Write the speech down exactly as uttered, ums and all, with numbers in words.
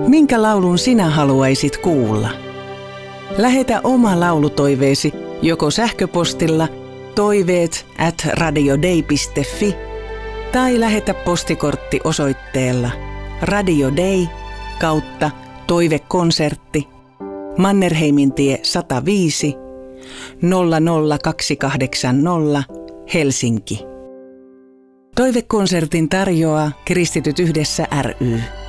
Minkä laulun sinä haluaisit kuulla? Lähetä oma laulutoiveesi joko sähköpostilla toiveet at radiodei piste fi tai lähetä postikortti osoitteella Radio Dei kautta toivekonsertti Mannerheimintie sata viisi nolla nolla kaksi kahdeksan nolla Helsinki. Toivekonsertin tarjoaa Kristityt yhdessä ry.